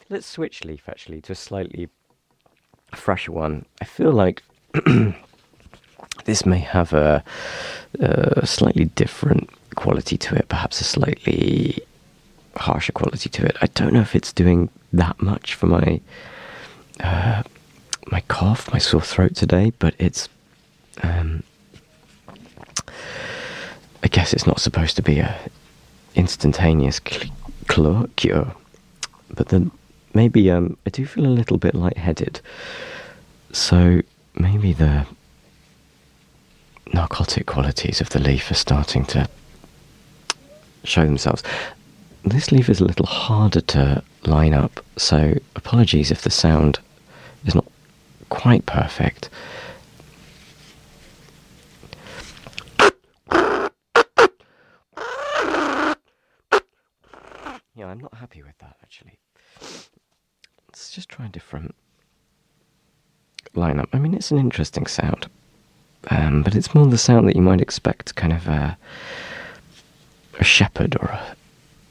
Let's switch leaf actually to a slightly fresher one. I feel like this may have a slightly different quality to it, perhaps a slightly harsher quality to it. I don't know if it's doing that much for my cough, my sore throat today, but it's I guess it's not supposed to be a instantaneous cure, but then maybe I do feel a little bit lightheaded, so maybe the narcotic qualities of the leaf are starting to show themselves. This leaf is a little harder to line up, so apologies if the sound is not quite perfect. Yeah, I'm not happy with that actually. Let's just try a different lineup. I mean, it's an interesting sound, but it's more the sound that you might expect, kind of a shepherd or